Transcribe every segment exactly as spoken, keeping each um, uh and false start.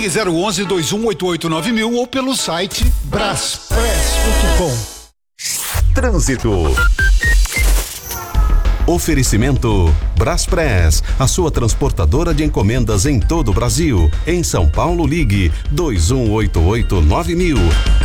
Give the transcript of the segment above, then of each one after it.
Ligue zero onze, dois um oito oito, nove mil ou pelo site braspress ponto com. Trânsito. Oferecimento Braspress, a sua transportadora de encomendas em todo o Brasil. Em São Paulo, ligue dois um oito oito, nove mil.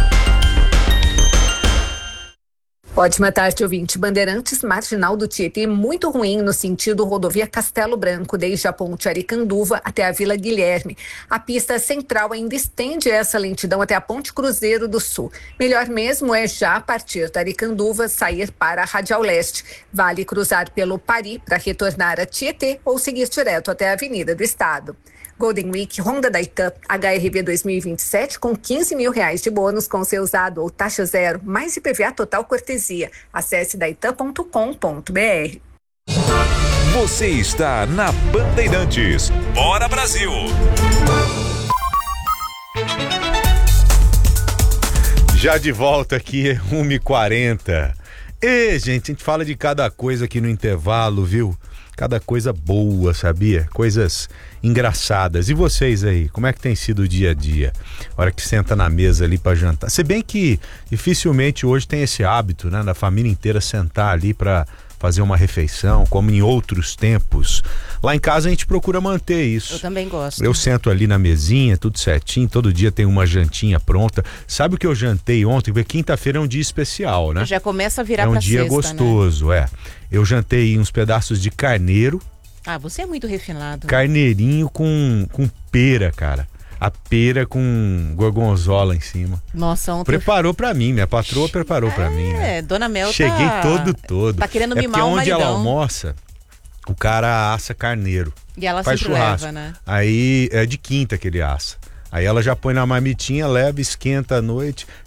Ótima tarde, ouvinte. Bandeirantes, marginal do Tietê, muito ruim no sentido rodovia Castelo Branco, desde a ponte Aricanduva até a Vila Guilherme. A pista central ainda estende essa lentidão até a ponte Cruzeiro do Sul. Melhor mesmo é já a partir da Aricanduva sair para a Radial Leste. Vale cruzar pelo Pari para retornar a Tietê ou seguir direto até a Avenida do Estado. Golden Week Honda da Itam H R V dois mil e vinte e sete com quinze mil reais de bônus com seu usado ou taxa zero, mais I P V A total cortesia. Acesse daitam ponto com ponto br. Você está na Bandeirantes. Bora Brasil! Já de volta aqui, uma e quarenta. E, gente, a gente fala de cada coisa aqui no intervalo, viu? Cada coisa boa, sabia? Coisas engraçadas. E vocês aí, como é que tem sido o dia a dia? A hora que senta na mesa ali pra jantar. Se bem que dificilmente hoje tem esse hábito, né? Da família inteira sentar ali pra fazer uma refeição, como em outros tempos. Lá em casa a gente procura manter isso. Eu também gosto. Eu sento ali na mesinha, tudo certinho, todo dia tem uma jantinha pronta. Sabe o que eu jantei ontem? Porque quinta-feira é um dia especial, né? Já começa a virar pra sexta, É um dia gostoso, né? é. Eu jantei uns pedaços de carneiro. Ah, você é muito refinado. Carneirinho com, com pera, cara. A pera com gorgonzola em cima. Nossa, ontem... Preparou pra mim, minha patroa preparou é, pra mim, né? É, Dona Mel Cheguei tá... todo, todo. Tá querendo é mimar o onde maridão. ela almoça, o cara assa carneiro. E ela faz sempre churrasco. leva, né? Aí é de quinta que ele assa. Aí ela já põe na marmitinha, leva, esquenta à noite.